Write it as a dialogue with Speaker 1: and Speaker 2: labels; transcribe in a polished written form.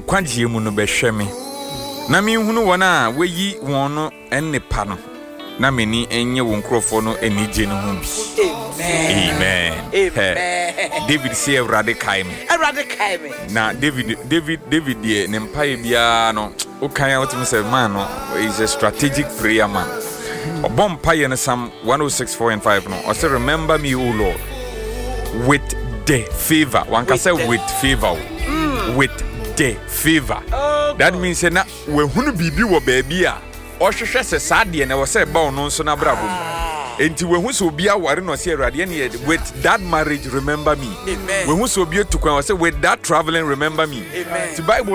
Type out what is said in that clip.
Speaker 1: nkwagye mu no behwe me na me hunu wona weyi won no ennepa no na meni enye won krofo no enije no hu bi amen David say Awurade kai me na David die ne mpaye bia no o kan ya wotim say man no is a strategic prayer man obom mpaye no Psalm 106:4 and 5 no o say remember me O Lord with the favor one can say with favor with the favor that means na we hunu bibi wo baabi a o hwehwe se saade na wo say ba ono nso na brabo enti we hu so bia ware no say Awurade ne with that marriage remember me we hu so bia tukwan wo say with that traveling remember me the Bible